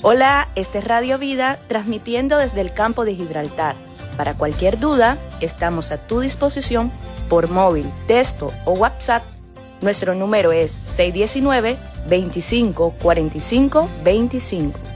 Hola, este es Radio Vida, transmitiendo desde el campo de Gibraltar. Para cualquier duda, estamos a tu disposición por móvil, texto o WhatsApp. Nuestro número es 619-25 45 25.